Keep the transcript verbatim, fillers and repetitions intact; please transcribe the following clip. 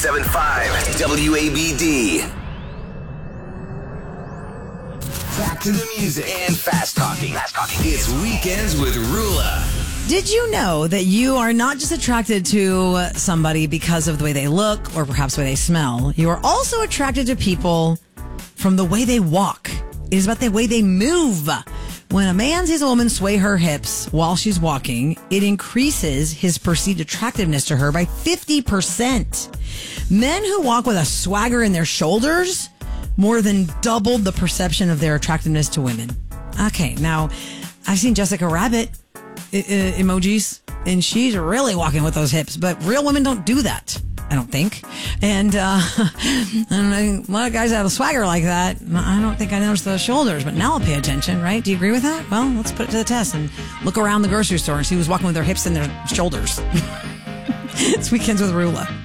ninety-seven point five W A B D. Back to the music and fast talking. Fast talking. It's Weekends with Rula. Did you know that you are not just attracted to somebody because of the way they look or perhaps the way they smell? You are also attracted to people from the way they walk. It is about the way they move. When a man sees a woman sway her hips while she's walking, it increases his perceived attractiveness to her by fifty percent. Men who walk with a swagger in their shoulders more than doubled the perception of their attractiveness to women. Okay, now, I've seen Jessica Rabbit I- I- emojis, and she's really walking with those hips, but real women don't do that, I don't think. And, uh, and I, a lot of guys have a swagger like that. I don't think I noticed those shoulders, but now I'll pay attention, right? Do you agree with that? Well, let's put it to the test and look around the grocery store and see who's walking with their hips and their shoulders. It's Weekends with Rula.